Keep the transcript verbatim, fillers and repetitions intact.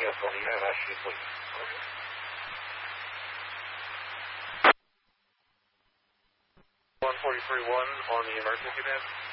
Yes, on the unit, actually, please. one forty-three one on the emergency band.